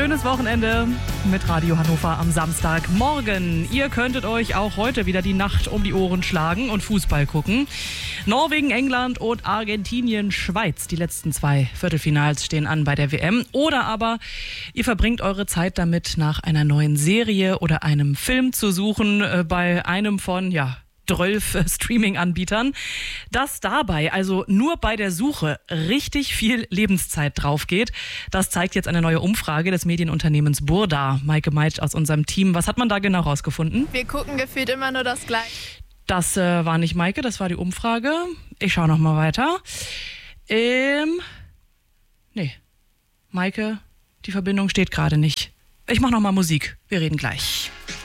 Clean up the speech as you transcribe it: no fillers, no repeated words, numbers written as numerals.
schönes Wochenende mit Radio Hannover am Samstagmorgen. Ihr könntet euch auch heute wieder die Nacht um die Ohren schlagen und Fußball gucken. Norwegen, England und Argentinien, Schweiz. Die letzten 2 Viertelfinals stehen an bei der WM. Oder aber ihr verbringt eure Zeit damit, nach einer neuen Serie oder einem Film zu suchen bei einem von, 12 Streaming-Anbietern, dass dabei also nur bei der Suche richtig viel Lebenszeit drauf geht. Das zeigt jetzt eine neue Umfrage des Medienunternehmens Burda. Maike Meitsch aus unserem Team. Was hat man da genau rausgefunden? Wir gucken gefühlt immer nur das Gleiche. Das war nicht Maike, das war die Umfrage. Ich schaue noch mal weiter. Maike, die Verbindung steht gerade nicht. Ich mache noch mal Musik. Wir reden gleich.